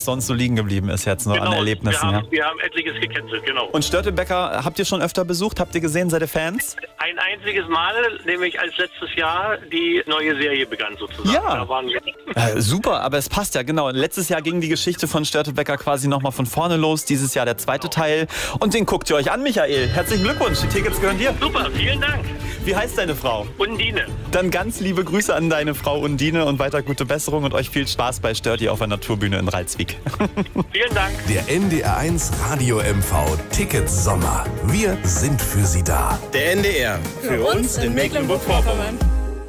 sonst so liegen geblieben ist jetzt nur an Erlebnissen. Wir haben etliches gecancelt, genau. Und Störtebeker habt ihr schon öfter besucht? Habt ihr gesehen, seid ihr Fans? Ein einziges Mal, nämlich als letztes Jahr die neue Serie begann sozusagen. Ja, da waren wir. Super, aber es passt ja, genau. Letztes Jahr ging die Geschichte von Störtebeker quasi nochmal von vorne los. Dieses Jahr der zweite Teil. Und den guckt ihr euch an, Michael. Herzlichen Glückwunsch, die Tickets gehören dir. Super, vielen Dank. Wie heißt deine Frau? Undine. Dann ganz liebe Grüße an deine Frau Undine und weiter gute Besserung und euch viel Spaß bei Störti auf der Naturbühne in Ralswiek. Vielen Dank. Der NDR1 Radio MV Ticket Sommer. Wir sind für Sie da. Der NDR. Für uns in Mecklenburg-Vorpommern.